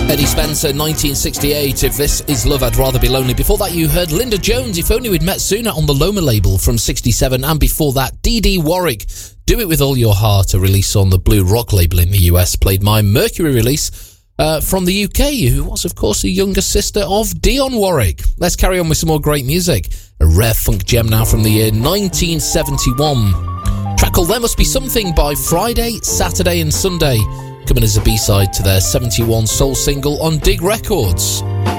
Eddie Spencer, 1968, If This Is Love, I'd Rather Be Lonely. Before that, you heard Linda Jones, If Only We'd Met Sooner, on the Loma label from 67. And before that, Dee Dee Warwick, Do It With All Your Heart, a release on the Blue Rock label in the US. Played my Mercury release from the UK, who was, of course, the younger sister of Dionne Warwick. Let's carry on with some more great music. A rare funk gem now from the year 1971. Track called There Must Be Something by Friday, Saturday and Sunday, coming as a B-side to their 71 soul single on Dig Records.